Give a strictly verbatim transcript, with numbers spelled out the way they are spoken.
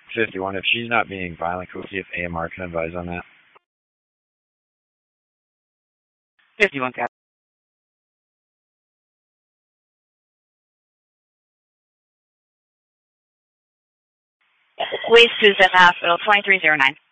fifty-one. If she's not being violent, could we see if A M R can advise on that? fifty-one, Captain. Louise Susan, Hospital, twenty-three oh nine.